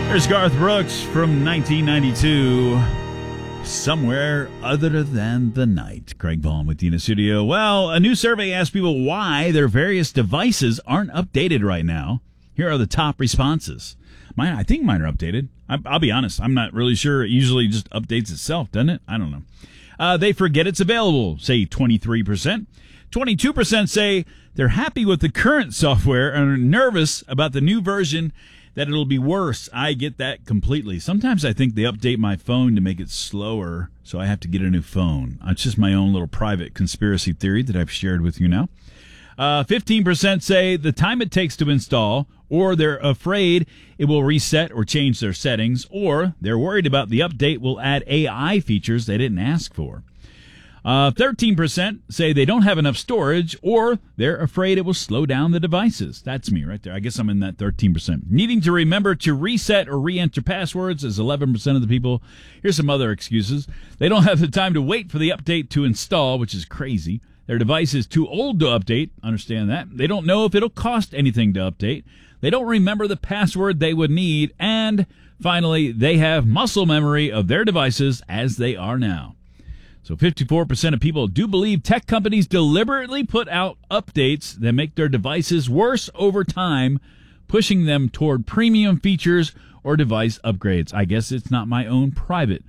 There's Garth Brooks from 1992. Somewhere other than the night. Craig Vaughn with you in the studio. Well, a new survey asked people why their various devices aren't updated right now. Here are the top responses. I think mine are updated. I'll be honest. I'm not really sure. It usually just updates itself, doesn't it? I don't know. They forget it's available, say 23%. 22% say they're happy with the current software and are nervous about the new version that it'll be worse. I get that completely. Sometimes I think they update my phone to make it slower, so I have to get a new phone. It's just my own little private conspiracy theory that I've shared with you now. 15% say the time it takes to install, or they're afraid it will reset or change their settings, or they're worried about the update will add AI features they didn't ask for. 13% say they don't have enough storage, or they're afraid it will slow down the devices. That's me right there. I guess I'm in that 13%. Needing to remember to reset or re-enter passwords is 11% of the people. Here's some other excuses. They don't have the time to wait for the update to install, which is crazy. Their device is too old to update. Understand that. They don't know if it'll cost anything to update. They don't remember the password they would need. And finally, they have muscle memory of their devices as they are now. So 54% of people do believe tech companies deliberately put out updates that make their devices worse over time, pushing them toward premium features or device upgrades. I guess it's not my own private